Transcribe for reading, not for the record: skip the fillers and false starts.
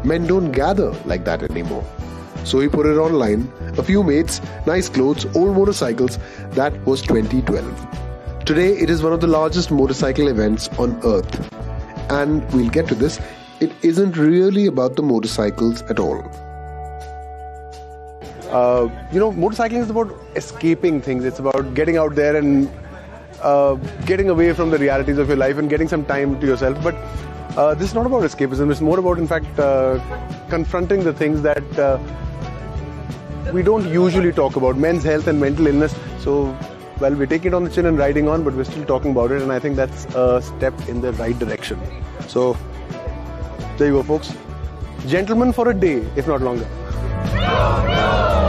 Men don't gather like that anymore. So he put it online. A few mates, nice clothes, old motorcycles. That was 2012. Today it is one of the largest motorcycle events on earth. And we'll get to this. It isn't really about the motorcycles at all. Motorcycling is about escaping things. It's about getting out there and getting away from the realities of your life and getting some time to yourself. But this is not about escapism. It's more about, in fact, confronting the things that we don't usually talk about. Men's health and mental illness. So, well, we're taking it on the chin and riding on, but we're still talking about it. And I think that's a step in the right direction. So, there you go, folks. Gentlemen for a day, if not longer.